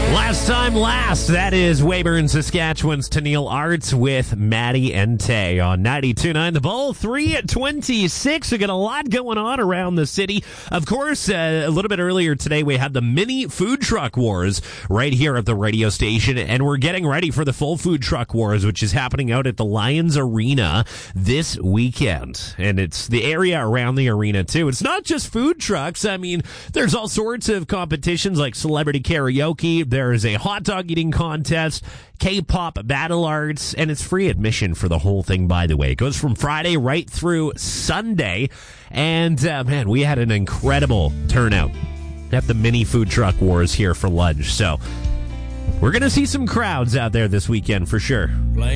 Last time last, that is Weyburn, Saskatchewan's Tennille Arts with Maddie and Tay on 92.9 The Bull. 3:26. We got a lot going on around the city. Of course, a little bit earlier today, we had the mini food truck wars right here at the radio station, and we're getting ready for the full food truck wars, which is happening out at the Lions Arena this weekend. And it's the area around the arena, too. It's not just food trucks. I mean, there's all sorts of competitions like celebrity karaoke. There's a hot dog eating contest, K-pop battle arts, and it's free admission for the whole thing, by the way. It goes from Friday right through Sunday. And, man, we had an incredible turnout at the mini food truck wars here for lunch. So we're going to see some crowds out there this weekend for sure.